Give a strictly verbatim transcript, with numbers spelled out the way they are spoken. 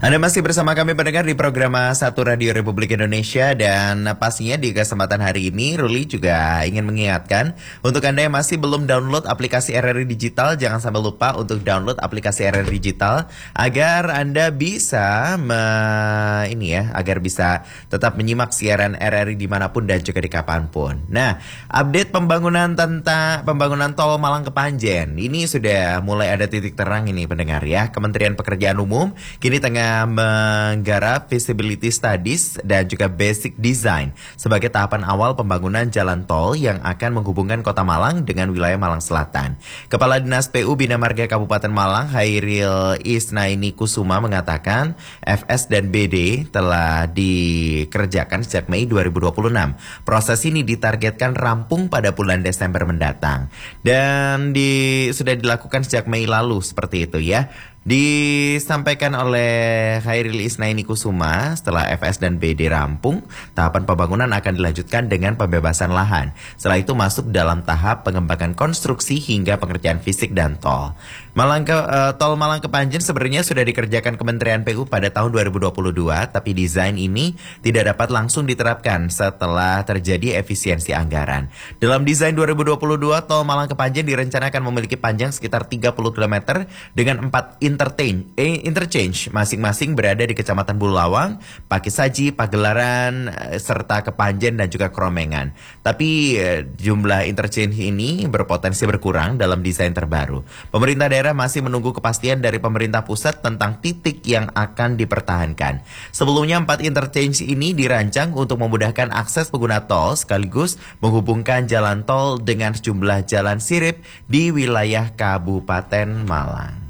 Anda masih bersama kami pendengar di program Satu Radio Republik Indonesia, dan pastinya di kesempatan hari ini Ruli juga ingin mengingatkan untuk Anda yang masih belum download aplikasi R R I Digital, jangan sampai lupa untuk download aplikasi R R I Digital agar Anda bisa me, ini ya, agar bisa tetap menyimak siaran R R I dimanapun dan juga di kapanpun. Nah, update pembangunan tentang pembangunan tol Malang Kepanjen ini sudah mulai ada titik terang ini pendengar ya. Kementerian Pekerjaan Umum kini tengah menggarap feasibility studies dan juga basic design sebagai tahapan awal pembangunan jalan tol yang akan menghubungkan Kota Malang dengan wilayah Malang Selatan. Kepala Dinas P U Bina Marga Kabupaten Malang, Hairil Isnaini Kusuma, mengatakan F S dan B D telah dikerjakan sejak Mei dua ribu dua puluh enam. Proses ini ditargetkan rampung pada bulan Desember mendatang. Dan di, sudah dilakukan sejak Mei lalu seperti itu ya. Disampaikan oleh Hairil Isnaini Kusuma, setelah F S dan B D rampung, tahapan pembangunan akan dilanjutkan dengan pembebasan lahan. Setelah itu masuk dalam tahap pengembangan konstruksi hingga pengerjaan fisik dan tol. Malang ke, uh, tol Malang Kepanjen sebenarnya sudah dikerjakan Kementerian P U pada tahun dua ribu dua puluh dua, tapi desain ini tidak dapat langsung diterapkan setelah terjadi efisiensi anggaran. Dalam desain dua ribu dua puluh dua, tol Malang Kepanjen direncanakan memiliki panjang sekitar tiga puluh kilometer dengan empat Intertain, eh, interchange masing-masing berada di Kecamatan Bulawang, Pakisaji, Pagelaran, eh, serta Kepanjen dan juga Kromengan. Tapi eh, jumlah interchange ini berpotensi berkurang dalam desain terbaru. Pemerintah daerah masih menunggu kepastian dari pemerintah pusat tentang titik yang akan dipertahankan. Sebelumnya empat interchange ini dirancang untuk memudahkan akses pengguna tol sekaligus menghubungkan jalan tol dengan sejumlah jalan sirip di wilayah Kabupaten Malang.